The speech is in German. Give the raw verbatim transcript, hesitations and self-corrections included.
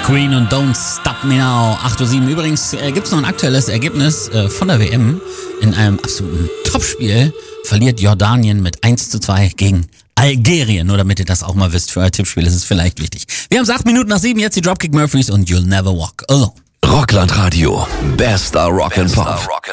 Queen und Don't Stop Me Now. acht Uhr sieben. Übrigens äh, gibt es noch ein aktuelles Ergebnis äh, von der W M. In einem absoluten Topspiel verliert Jordanien mit eins zu zwei gegen Algerien. Nur damit ihr das auch mal wisst, für euer Tippspiel ist es vielleicht wichtig. Wir haben es acht Minuten nach sieben, jetzt die Dropkick Murphys und You'll Never Walk Alone. Rockland Radio. Bester Rock and Pop.